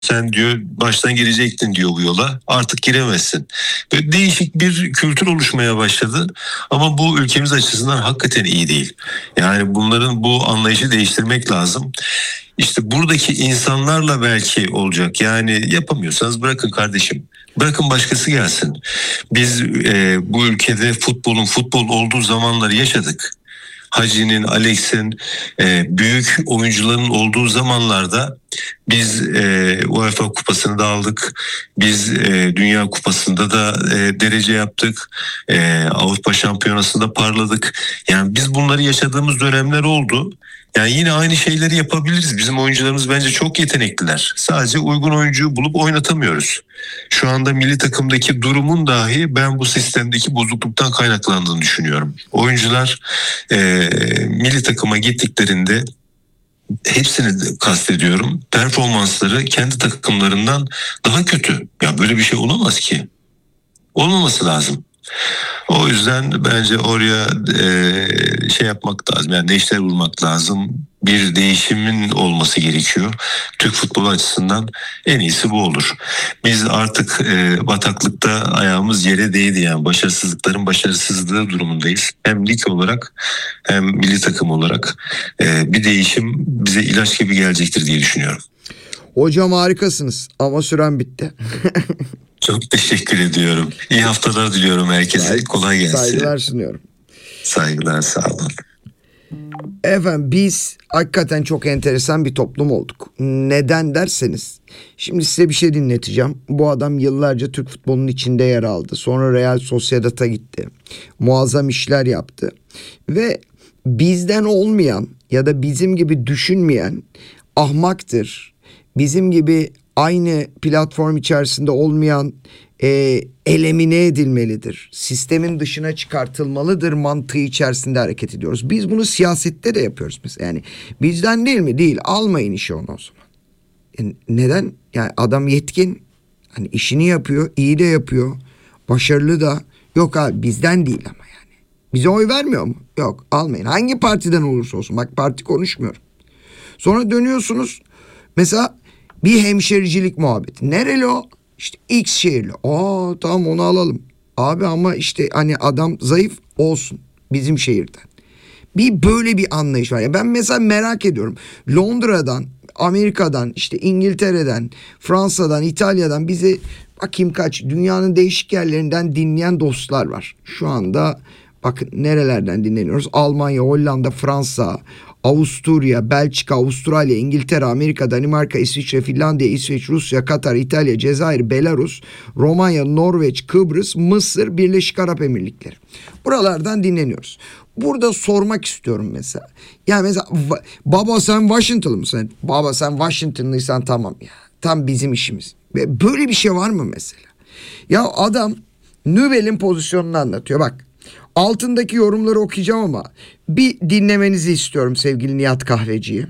Sen diyor baştan girecektin diyor bu yola. Artık giremezsin. Böyle değişik bir kültür oluşmaya başladı. Ama bu ülkemiz açısından hakikaten iyi değil. Yani bunların bu anlayışı değiştirmek lazım. İşte buradaki insanlarla belki olacak. Yani yapamıyorsanız bırakın kardeşim. Bırakın başkası gelsin. Biz bu ülkede futbol olduğu zamanları yaşadık. Hacı'nin, Alex'in büyük oyuncuların olduğu zamanlarda biz UEFA kupasını da aldık. Biz Dünya Kupası'nda da derece yaptık. Avrupa Şampiyonası'nda parladık. Yani biz bunları yaşadığımız dönemler oldu. Yani yine aynı şeyleri yapabiliriz. Bizim oyuncularımız bence çok yetenekliler. Sadece uygun oyuncuyu bulup oynatamıyoruz. Şu anda milli takımdaki durumun dahi ben bu sistemdeki bozukluktan kaynaklandığını düşünüyorum. Oyuncular milli takıma gittiklerinde, hepsini kastediyorum, performansları kendi takımlarından daha kötü. Ya böyle bir şey olamaz ki. Olmaması lazım. O yüzden bence oraya şey yapmak lazım. Yani neşter vurmak lazım. Bir değişimin olması gerekiyor. Türk futbolu açısından en iyisi bu olur. Biz artık bataklıkta ayağımız yere değdi, yani başarısızlıkların başarısızlığı durumundayız. Hem lig olarak hem milli takım olarak bir değişim bize ilaç gibi gelecektir diye düşünüyorum. Hocam harikasınız ama süren bitti. Çok teşekkür ediyorum. İyi haftalar diliyorum herkese. Kolay gelsin. Saygılar sunuyorum. Saygılar, sağ olun. Efendim biz hakikaten çok enteresan bir toplum olduk. Neden derseniz, şimdi size bir şey dinleteceğim. Bu adam yıllarca Türk futbolunun içinde yer aldı. Sonra Real Sociedad'a gitti. Muazzam işler yaptı. Ve bizden olmayan ya da bizim gibi düşünmeyen ahmaktır. Bizim gibi aynı platform içerisinde olmayan elemine edilmelidir. Sistemin dışına çıkartılmalıdır mantığı içerisinde hareket ediyoruz. Biz bunu siyasette de yapıyoruz mesela. Yani bizden değil mi? Değil. Almayın işi onu o zaman. Neden? Yani adam yetkin. Hani işini yapıyor, iyi de yapıyor. Başarılı da. Yok abi bizden değil ama yani. Bize oy vermiyor mu? Yok, almayın. Hangi partiden olursa olsun. Bak parti konuşmuyorum. Sonra dönüyorsunuz. Mesela bir hemşericilik muhabbeti. Nereli o? İşte X şehirli. Tamam onu alalım. Abi ama işte hani adam zayıf olsun bizim şehirden. Böyle bir anlayış var. Ya ben mesela merak ediyorum. Londra'dan, Amerika'dan, işte İngiltere'den, Fransa'dan, İtalya'dan bizi bakayım kaç dünyanın değişik yerlerinden dinleyen dostlar var. Şu anda bakın nerelerden dinleniyoruz. Almanya, Hollanda, Fransa, Avusturya, Belçika, Avustralya, İngiltere, Amerika, Danimarka, İsviçre, Finlandiya, İsveç, Rusya, Katar, İtalya, Cezayir, Belarus, Romanya, Norveç, Kıbrıs, Mısır, Birleşik Arap Emirlikleri. Buralardan dinleniyoruz. Burada sormak istiyorum mesela. Yani mesela baba sen Washington'lı mısın? Baba sen Washington'lıysan tamam ya. Tam bizim işimiz. Böyle bir şey var mı mesela? Ya adam Nübel'in pozisyonunu anlatıyor. Bak altındaki yorumları okuyacağım ama bir dinlemenizi istiyorum sevgili Nihat Kahveci'yi.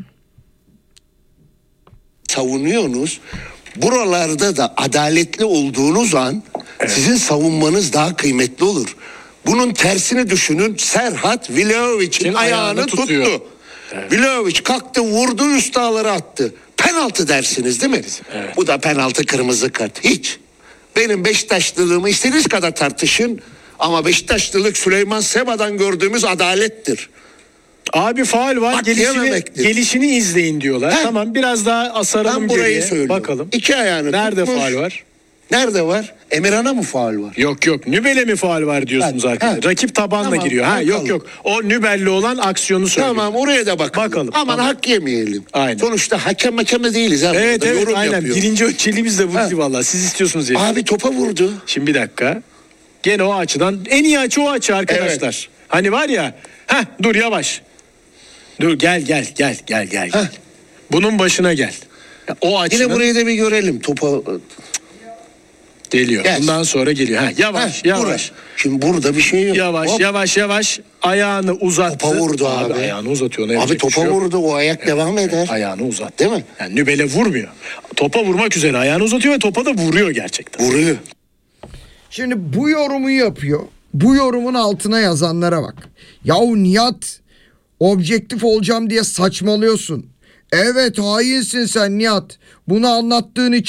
Savunuyorsunuz. Buralarda da adaletli olduğunuz an sizin savunmanız daha kıymetli olur. Bunun tersini düşünün. Serhat Vlahovic'in ayağını tuttu. Evet. Vlahovic kalktı, vurdu, üst ağları attı. Penaltı dersiniz değil mi? Evet. Bu da penaltı, kırmızı kart. Hiç. Benim Beşiktaşlılığımı istediğiniz kadar tartışın. Ama Beşiktaşlılık Süleyman Seba'dan gördüğümüz adalettir. Abi faul var. Gelişini izleyin diyorlar. He? Tamam biraz daha saralım geriye. Bakalım. İki ayağını nerede tutmuş. faul var? Nerede var? Emirhan'a mı faul var? Yok. Nübel'e mi faul var diyorsunuz arkadaşlar. Rakip tabanla tamam, giriyor. Bakalım. Yok. O Nübel'le olan aksiyonu söylüyor. Tamam oraya da bakalım. Aman tamam. Hak yemeyelim. Aynen. Sonuçta hakem de değiliz. Evet aynen. Yapıyor. Birinci önceliğimiz de bu valla. Siz istiyorsunuz yani. Abi topa vurdu. Şimdi bir dakika. Gene o açıdan. En iyi açı o açı arkadaşlar. Evet. Hani var ya. Dur yavaş. Dur gel. Bunun başına gel. O açıdan. Yine burayı da bir görelim. Topa geliyor. Gel. Bundan sonra geliyor. Yavaş. Şimdi burada bir şey yok. Yavaş. Ayağını uzattı. Topa vurdu abi. Ayağını uzatıyor. Abi topa vurdu. O ayak devam eder. Ayağını uzattı. Değil mi? Yani Nübel'e vurmuyor. Topa vurmak üzere ayağını uzatıyor ve topa da vuruyor gerçekten. Vuruyor. Şimdi bu yorumu yapıyor. Bu yorumun altına yazanlara bak. Yahu Nihat objektif olacağım diye saçmalıyorsun. Evet, hainsin sen Nihat. Bunu anlattığın için